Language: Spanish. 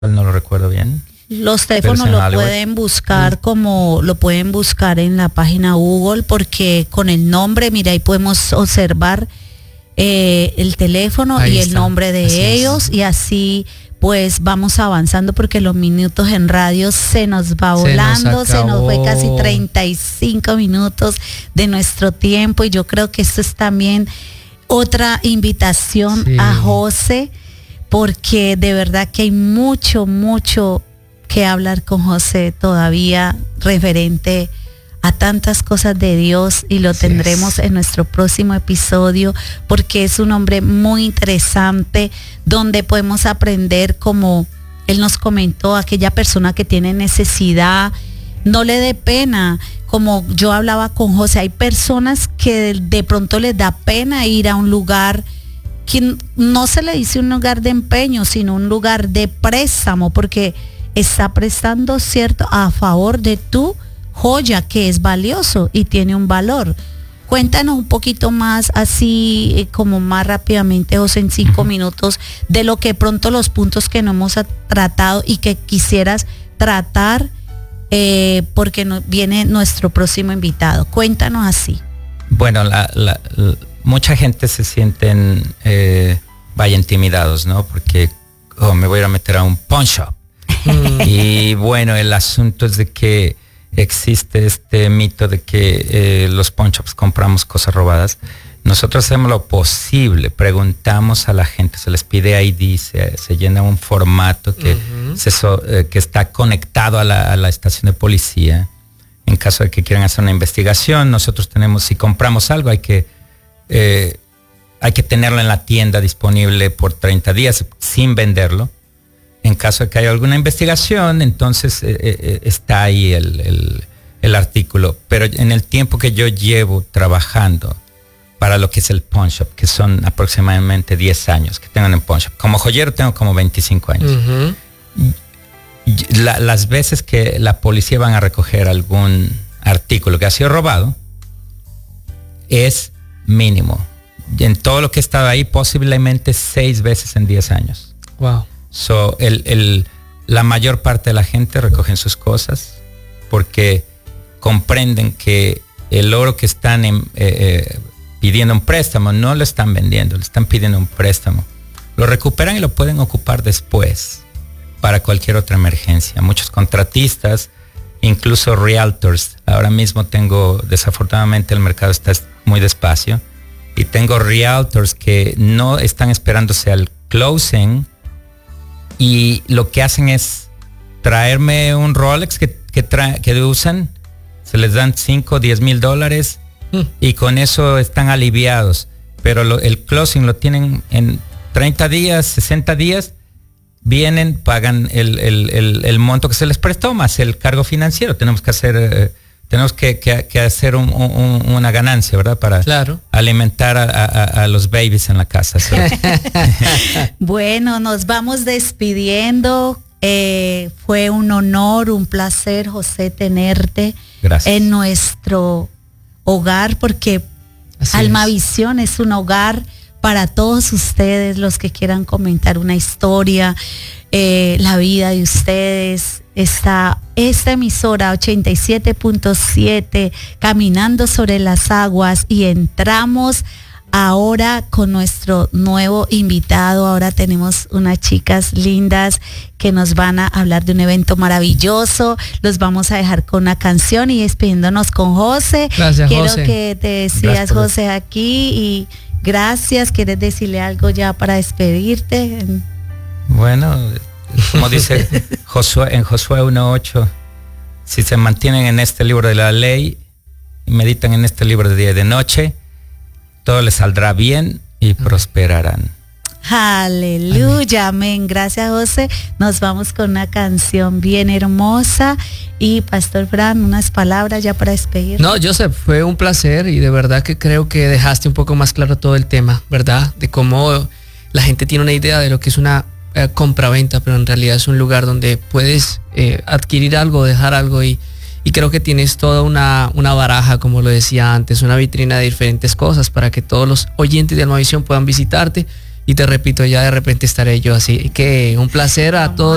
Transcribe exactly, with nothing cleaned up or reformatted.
no lo recuerdo bien. Los teléfonos lo pueden buscar como lo pueden buscar en la página Google, porque con el nombre, mira, ahí podemos observar eh, el teléfono ahí y está. El nombre de así ellos es. Y así pues vamos avanzando, porque los minutos en radio se nos va se volando, nos se nos fue casi treinta y cinco minutos de nuestro tiempo, y yo creo que esto es también otra invitación sí. a José, porque de verdad que hay mucho, mucho que hablar con José todavía referente a tantas cosas de Dios, y lo tendremos yes. en nuestro próximo episodio, porque es un hombre muy interesante donde podemos aprender, como él nos comentó, aquella persona que tiene necesidad, no le dé pena. Como yo hablaba con José, hay personas que de pronto les da pena ir a un lugar que no se le dice un lugar de empeño, sino un lugar de préstamo, porque está prestando, cierto, a favor de tu joya, que es valioso y tiene un valor. Cuéntanos un poquito más, así eh, como más rápidamente, José, en cinco uh-huh. minutos, de lo que pronto los puntos que no hemos tratado y que quisieras tratar, eh, porque no, viene nuestro próximo invitado. Cuéntanos así. Bueno, la, la, la, mucha gente se sienten, eh, vaya, intimidados, ¿no? Porque oh, me voy a ir a meter a un pawn shop. Y bueno, el asunto es de que existe este mito de que eh, los pawn shops compramos cosas robadas. Nosotros hacemos lo posible, preguntamos a la gente, se les pide I D, se, se llena un formato que, uh-huh. se so, eh, que está conectado a la, a la estación de policía. En caso de que quieran hacer una investigación, nosotros tenemos, si compramos algo, hay que eh, hay que tenerlo en la tienda disponible por treinta días sin venderlo. En caso de que haya alguna investigación, entonces eh, eh, está ahí el, el, el artículo. Pero en el tiempo que yo llevo trabajando para lo que es el pawn shop, que son aproximadamente diez años que tengo en el pawn shop. Como joyero tengo como veinticinco años. Uh-huh. La, las veces que la policía van a recoger algún artículo que ha sido robado es mínimo. Y en todo lo que he estado ahí, posiblemente seis veces en diez años. Wow. So, el, el, la mayor parte de la gente recogen sus cosas porque comprenden que el oro que están en, eh, eh, pidiendo un préstamo no lo están vendiendo, le están pidiendo un préstamo. Lo recuperan y lo pueden ocupar después para cualquier otra emergencia. Muchos contratistas, incluso realtors. Ahora mismo tengo, desafortunadamente el mercado está muy despacio, y tengo realtors que no están esperándose al closing, y lo que hacen es traerme un Rolex que, que, tra- que usan, se les dan cinco, diez mil dólares mm. y con eso están aliviados. Pero lo, el closing lo tienen en treinta días, sesenta días, vienen, pagan el, el, el, el monto que se les prestó más el cargo financiero. Tenemos que hacer, eh, tenemos que, que, que hacer un, un, una ganancia, ¿verdad? Para claro. alimentar a, a, a los babies en la casa. Bueno, nos vamos despidiendo. Eh, fue un honor, un placer, José, tenerte Gracias. En nuestro hogar, porque Así Almavisión es. es un hogar para todos ustedes, los que quieran comentar una historia, eh, la vida de ustedes. Está esta emisora ochenta y siete punto siete, Caminando sobre las Aguas, y entramos ahora con nuestro nuevo invitado. Ahora tenemos unas chicas lindas que nos van a hablar de un evento maravilloso. Los vamos a dejar con una canción y despidiéndonos con José. Gracias, Quiero José. que te decías, José, aquí, y gracias. ¿Quieres decirle algo ya para despedirte? Bueno, como dice Josué, en Josué uno ocho, si se mantienen en este libro de la ley y meditan en este libro de día y de noche, todo les saldrá bien y prosperarán. Aleluya, amén. amén. Gracias, José. Nos vamos con una canción bien hermosa. Y Pastor Fran, unas palabras ya para despedir. No, Joseph, fue un placer, y de verdad que creo que dejaste un poco más claro todo el tema, ¿verdad? De cómo la gente tiene una idea de lo que es una eh, compra-venta, pero en realidad es un lugar donde puedes eh, adquirir algo, dejar algo, y Y creo que tienes toda una, una baraja, como lo decía antes, una vitrina de diferentes cosas para que todos los oyentes de Almavisión puedan visitarte. Y te repito, ya de repente estaré yo. Así que un placer a todos.